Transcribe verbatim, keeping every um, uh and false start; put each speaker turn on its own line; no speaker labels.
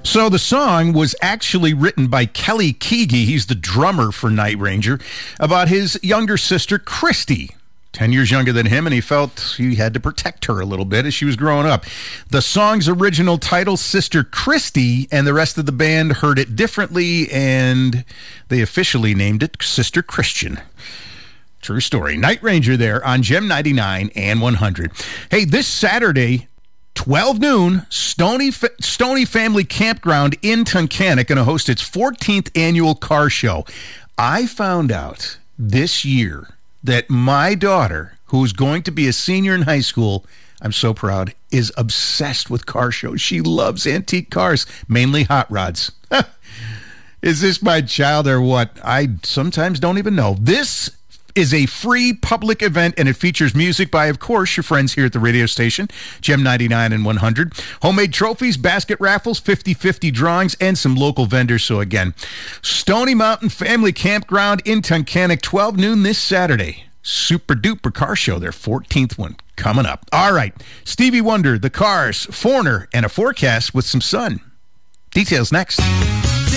So the song was actually written by Kelly Keagy, he's the drummer for Night Ranger, about his younger sister, Christy. ten years younger than him, and he felt he had to protect her a little bit as she was growing up. The song's original title, Sister Christy, and the rest of the band heard it differently, and they officially named it Sister Christian. True story. Night Ranger there on Gem ninety-nine and one hundred. Hey, this Saturday, twelve noon, Stony Stony Family Campground in Tunkhannock going to host its fourteenth annual car show. I found out this year that my daughter, who's going to be a senior in high school, I'm so proud, is obsessed with car shows. She loves antique cars, mainly hot rods. Is this my child or what? I sometimes don't even know. This is a free public event, and it features music by, of course, your friends here at the radio station, Gem ninety-nine and one hundred. Homemade trophies, basket raffles, fifty-fifty drawings, and some local vendors. So again, Stony Mountain Family Campground in Tunkhannock, twelve noon this Saturday. Super duper car show, their fourteenth one coming up. All right, Stevie Wonder, The Cars, Foreigner, and a forecast with some sun. Details next.